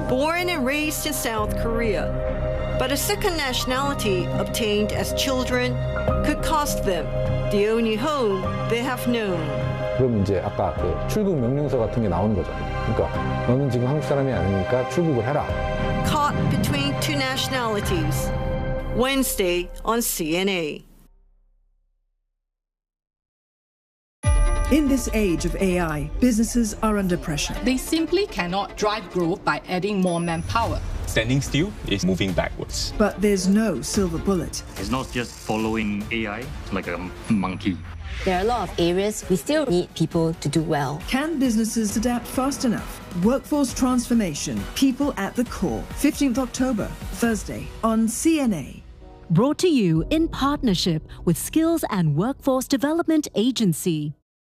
born and raised in South Korea. But a second nationality obtained as children could cost them the only home they have known. 그럼 이제 아까 그 출국 명령서 같은 게 나오는 거죠. 그러니까 너는 지금 한국 사람이 아니니까 출국을 해라. Caught between two nationalities. Wednesday on CNA. In this age of AI, businesses are under pressure. They simply cannot drive growth by adding more manpower. Standing still is moving backwards. But there's no silver bullet. It's not just following AI like a monkey. There are a lot of areas we still need people to do well. Can businesses adapt fast enough? Workforce transformation, people at the core. 15th October, Thursday on CNA. Brought to you in partnership with Skills and Workforce Development Agency.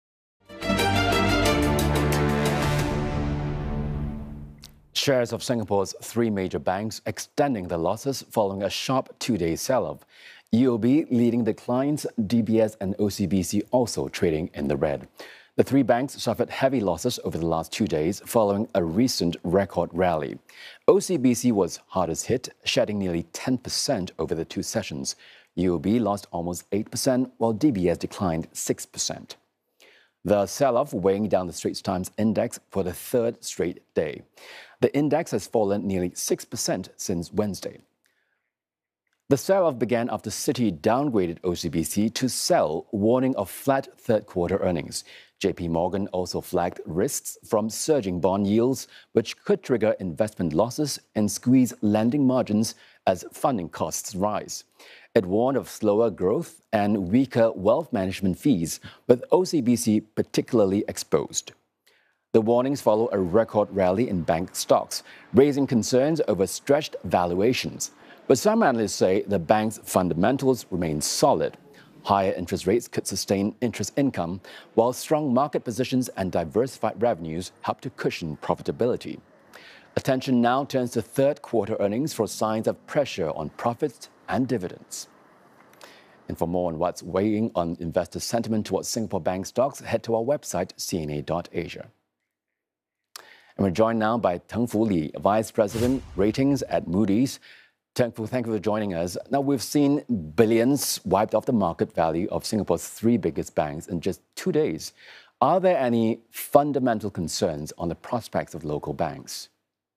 Shares of Singapore's three major banks extending their losses following a sharp two-day sell-off. UOB leading declines, DBS and OCBC also trading in the red. The three banks suffered heavy losses over the last 2 days following a recent record rally. OCBC was hardest hit, shedding nearly 10% over the two sessions. UOB lost almost 8%, while DBS declined 6%. The sell-off weighing down the Straits Times Index for the third straight day. The index has fallen nearly 6% since Wednesday. The sell-off began after Citi downgraded OCBC to sell, warning of flat third-quarter earnings. JP Morgan also flagged risks from surging bond yields, which could trigger investment losses and squeeze lending margins as funding costs rise. It warned of slower growth and weaker wealth management fees, with OCBC particularly exposed. The warnings follow a record rally in bank stocks, raising concerns over stretched valuations. But some analysts say the bank's fundamentals remain solid. Higher interest rates could sustain interest income, while strong market positions and diversified revenues help to cushion profitability. Attention now turns to third-quarter earnings for signs of pressure on profits and dividends. And for more on what's weighing on investor sentiment towards Singapore bank stocks, head to our website, cna.asia. And we're joined now by Teng Fu Lee, Vice President, Ratings at Moody's. Teng Fu, thank you for joining us. Now, we've seen billions wiped off the market value of Singapore's three biggest banks in just 2 days. Are there any fundamental concerns on the prospects of local banks?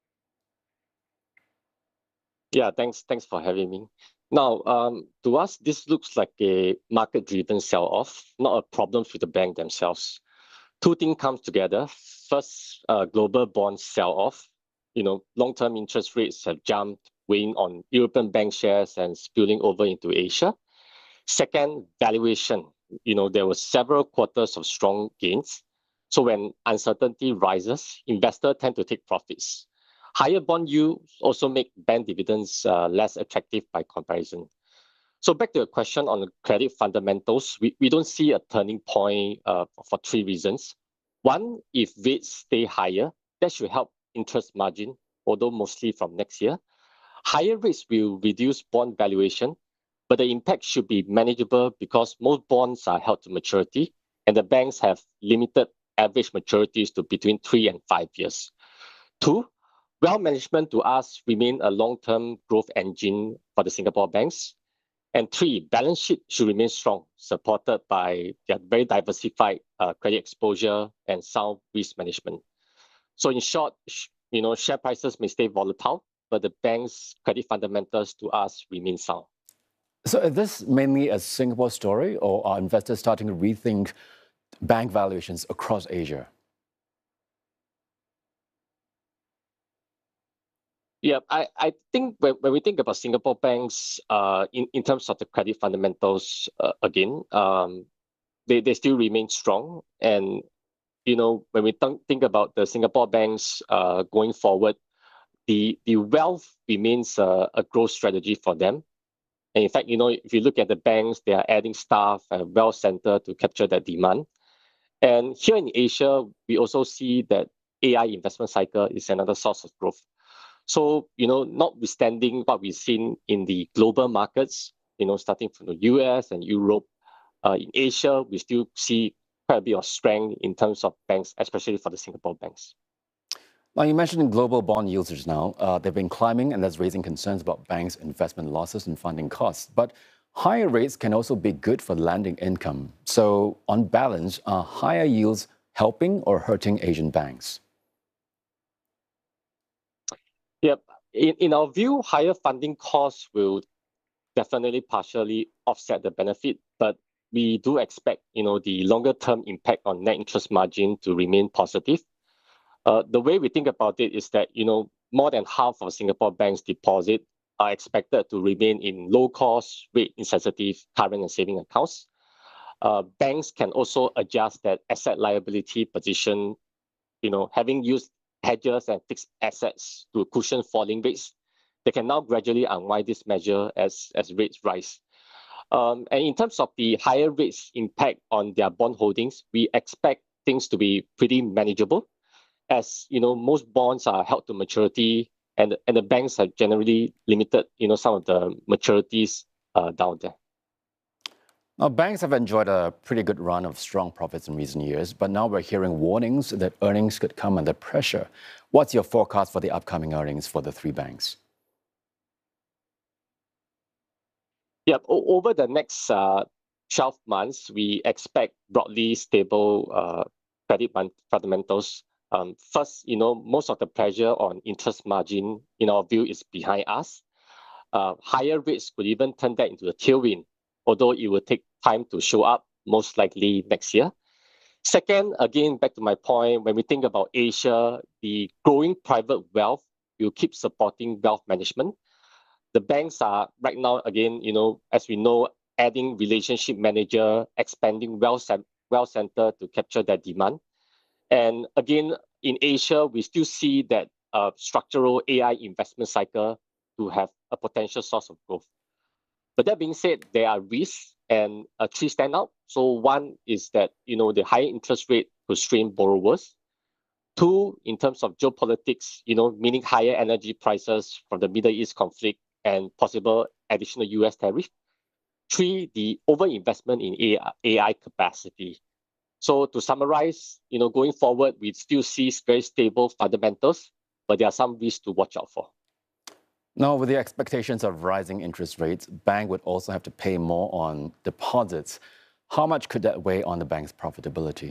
Yeah, thanks for having me. Now, to us, this looks like a market-driven sell-off, not a problem with the bank themselves. Two things come together. First, global bonds sell-off. Long-term interest rates have jumped, weighing on European bank shares and spilling over into Asia. Second, valuation. There were several quarters of strong gains. So when uncertainty rises, investors tend to take profits. Higher bond yields also make bank dividends less attractive by comparison. So back to your question on the credit fundamentals, we don't see a turning point for three reasons. One, if rates stay higher, that should help interest margin, although mostly from next year. Higher rates will reduce bond valuation, but the impact should be manageable because most bonds are held to maturity, and the banks have limited average maturities to between 3 and 5 years. Two, wealth management to us remain a long-term growth engine for the Singapore banks. And three, balance sheet should remain strong, supported by their very diversified credit exposure and sound risk management. So in short, share prices may stay volatile, but the bank's credit fundamentals to us remain sound. So is this mainly a Singapore story, or are investors starting to rethink bank valuations across Asia? Yeah, I think when we think about Singapore banks, in terms of the credit fundamentals, again, they still remain strong. And, when we think about the Singapore banks going forward, the wealth remains a growth strategy for them. And in fact, if you look at the banks, they are adding staff and wealth center to capture that demand. And here in Asia, we also see that AI investment cycle is another source of growth. So, notwithstanding what we've seen in the global markets, starting from the US and Europe, in Asia, we still see quite a bit of strength in terms of banks, especially for the Singapore banks. Now, you mentioned global bond yields just now. They've been climbing, and that's raising concerns about banks' investment losses and funding costs. But higher rates can also be good for lending income. So, on balance, are higher yields helping or hurting Asian banks? Yep. In our view, higher funding costs will definitely partially offset the benefit, but we do expect, the longer-term impact on net interest margin to remain positive. The way we think about it is that, more than half of Singapore banks' deposit are expected to remain in low-cost, rate-insensitive current and saving accounts. Banks can also adjust that asset liability position, having used hedges and fixed assets to cushion falling rates. They can now gradually unwind this measure as rates rise. And in terms of the higher rates impact on their bond holdings, we expect things to be pretty manageable. As most bonds are held to maturity, and the banks have generally limited, some of the maturities down there. Now, banks have enjoyed a pretty good run of strong profits in recent years, but now we're hearing warnings that earnings could come under pressure. What's your forecast for the upcoming earnings for the three banks? Yeah, over the next 12 months, we expect broadly stable credit fundamentals. First, most of the pressure on interest margin, in our view, is behind us. Higher rates could even turn that into a tailwind, although it will take time to show up, most likely next year. Second, again, back to my point, when we think about Asia, the growing private wealth will keep supporting wealth management. The banks are right now, again, as we know, adding relationship manager, expanding wealth center to capture that demand. And again, in Asia, we still see that structural AI investment cycle to have a potential source of growth. But that being said, there are risks, and three stand out. So one is that, the higher interest rate could strain borrowers. Two, in terms of geopolitics, meaning higher energy prices from the Middle East conflict and possible additional US tariff. Three, the overinvestment in AI capacity. So to summarize, going forward, we still see very stable fundamentals, but there are some risks to watch out for. Now, with the expectations of rising interest rates, bank would also have to pay more on deposits. How much could that weigh on the bank's profitability?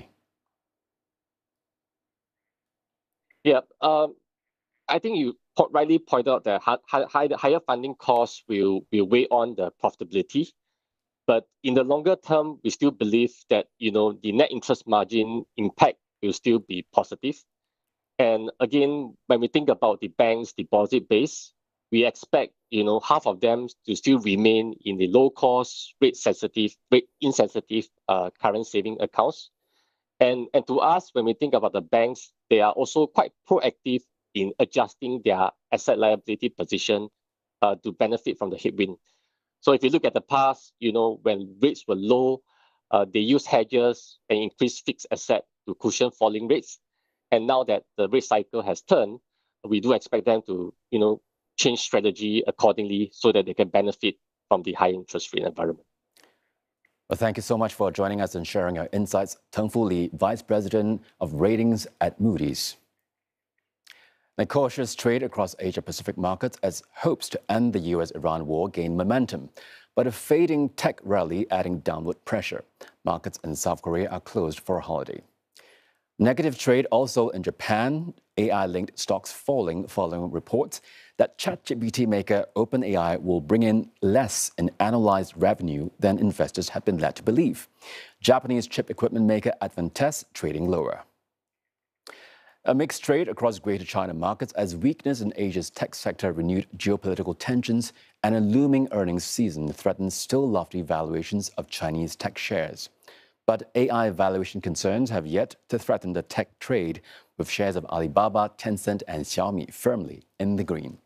Yeah, I think you rightly pointed out that higher funding costs will weigh on the profitability. But in the longer term, we still believe that, the net interest margin impact will still be positive. And again, when we think about the bank's deposit base, we expect, half of them to still remain in the low-cost, rate-insensitive current saving accounts. And to us, when we think about the banks, they are also quite proactive in adjusting their asset liability position to benefit from the headwind. So if you look at the past, when rates were low, they used hedges and increased fixed asset to cushion falling rates. And now that the rate cycle has turned, we do expect them to, change strategy accordingly so that they can benefit from the high interest rate environment. Well, thank you so much for joining us and sharing your insights. Tung Fu Lee, Vice President of Ratings at Moody's. The cautious trade across Asia-Pacific markets as hopes to end the US-Iran war gain momentum, but a fading tech rally adding downward pressure. Markets in South Korea are closed for a holiday. Negative trade also in Japan, AI-linked stocks falling following reports that ChatGPT maker OpenAI will bring in less in annualized revenue than investors had been led to believe. Japanese chip equipment maker Advantest trading lower. A mixed trade across Greater China markets as weakness in Asia's tech sector, renewed geopolitical tensions, and a looming earnings season threatens still lofty valuations of Chinese tech shares. But AI valuation concerns have yet to threaten the tech trade, with shares of Alibaba, Tencent, and Xiaomi firmly in the green.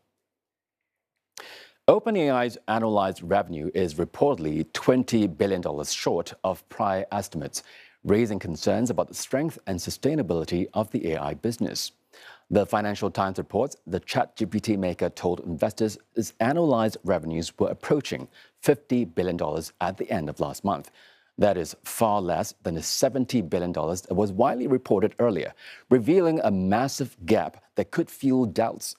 OpenAI's annualized revenue is reportedly $20 billion short of prior estimates, raising concerns about the strength and sustainability of the AI business. The Financial Times reports the ChatGPT maker told investors its annualized revenues were approaching $50 billion at the end of last month. That is far less than the $70 billion that was widely reported earlier, revealing a massive gap that could fuel doubts